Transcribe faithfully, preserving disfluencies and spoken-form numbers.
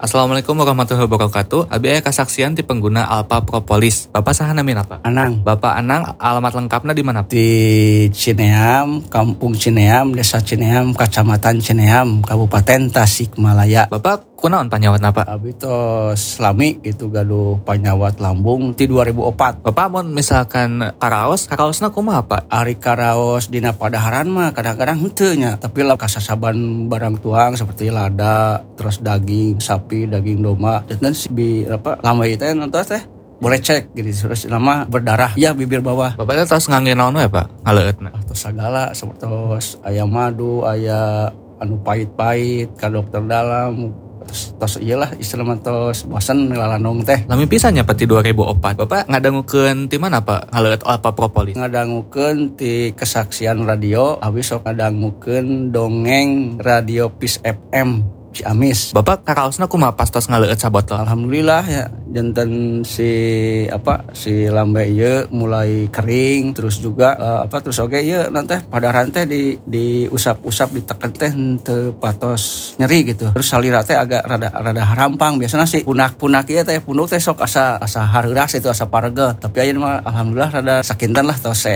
Assalamualaikum warahmatullahi wabarakatuh. Abi aya kasaksian ti pengguna Alpha Propolis. Bapak saha namina Pak? Anang Bapak Anang, alamat lengkapnya di mana? di Cineam, Kampung Cineam, Desa Cineam, Kecamatan Cineam, Kabupaten Tasikmalaya. Bapak kunaon panyawatna Pak? Abi tos lami gitu gaduh panyawat lambung ti dua ribu opat. Bapak mun misalkan karaos, karaosna kumaha Pak? Ari karaos dina padaharan mah kadang-kadang henteu nya, tapi lah kasasaban barang tuang seperti lada, terus daging sapi, daging domba, dan si bi apa lama itu nonton teh boleh cek gitu terus nama berdarah ya bibir bawah. Bapak teh tos ngangge naon we Pak? Ngaleutna. Terus segala seperti aya madu, aya anu pahit-pahit ka dokter dalam. Terus tos iyalah istilah tos bosan ngelalanong teh. Lami pisan nya pati dua ribu opat. Bapak ngadangukeun ti mana Pak? Ngaleut Alpha Propolis. Ngadangukeun ti kesaksian radio, habis sok ngadangukeun dongeng radio Peace F M Ciamis. Bapak karaosna kumaha pas tos ngaleut sabotol? Alhamdulillah ya, janten si apa si lambe ieu mulai kering, terus juga uh, apa terus oge ieu nanti pada rantai di di usap-usap diteken teh teu patos nyeri gitu. Terus salira teh agak rada rada harampang, biasanya sih punak-punak ieu teh punuk teh sok asa asa hareuras itu asa paregel. Tapi ayeuna mah alhamdulillah rada sakinten lah tos